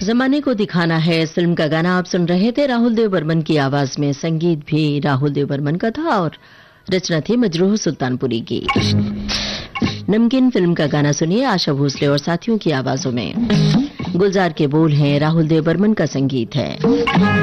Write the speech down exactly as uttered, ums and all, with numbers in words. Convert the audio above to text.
जमाने को दिखाना है इस फिल्म का गाना आप सुन रहे थे राहुल देव बर्मन की आवाज में। संगीत भी राहुल देव बर्मन का था और रचना थी मजरूह सुल्तानपुरी की। नमकीन फिल्म का गाना सुनिए आशा भोसले और साथियों की आवाजों में। गुलजार के बोल हैं, राहुल देव बर्मन का संगीत है।